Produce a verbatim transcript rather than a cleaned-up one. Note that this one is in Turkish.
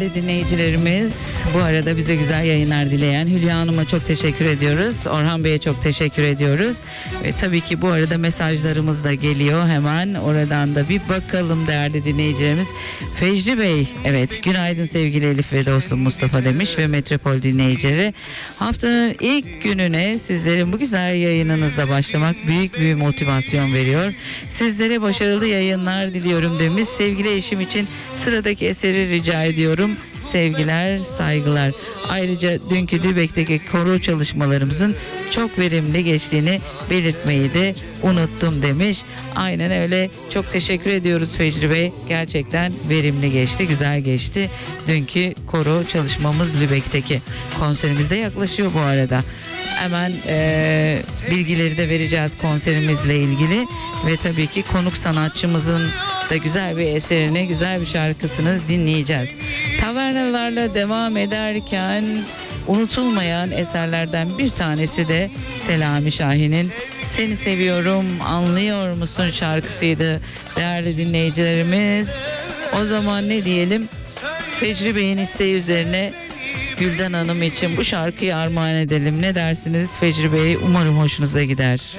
Değerli dinleyicilerimiz, bu arada bize güzel yayınlar dileyen Hülya Hanım'a çok teşekkür ediyoruz. Orhan Bey'e çok teşekkür ediyoruz. Ve tabii ki bu arada mesajlarımız da geliyor. Hemen oradan da bir bakalım değerli dinleyicilerimiz. Fecri Bey, evet, günaydın sevgili Elif ve dostum Mustafa demiş ve Metropol dinleyicileri. Haftanın ilk gününe sizlerin bu güzel yayınınızla başlamak büyük bir motivasyon veriyor. Sizlere başarılı yayınlar diliyorum demiş. Sevgili eşim için sıradaki eseri rica ediyorum. Sevgiler, saygılar. Ayrıca dünkü Lübeck'teki koro çalışmalarımızın çok verimli geçtiğini belirtmeyi de unuttum demiş. Aynen öyle. Çok teşekkür ediyoruz Fecri Bey. Gerçekten verimli geçti, güzel geçti. Dünkü koro çalışmamız Lübeck'teki konserimizde yaklaşıyor bu arada. Hemen e, bilgileri de vereceğiz konserimizle ilgili ve tabii ki konuk sanatçımızın da güzel bir eserini, güzel bir şarkısını dinleyeceğiz. Tavernalarla devam ederken unutulmayan eserlerden bir tanesi de Selami Şahin'in Seni Seviyorum Anlıyor Musun şarkısıydı değerli dinleyicilerimiz. O zaman ne diyelim, Fecri Bey'in isteği üzerine Gülden Hanım için bu şarkıyı armağan edelim. Ne dersiniz Fecri Bey? Umarım hoşunuza gider.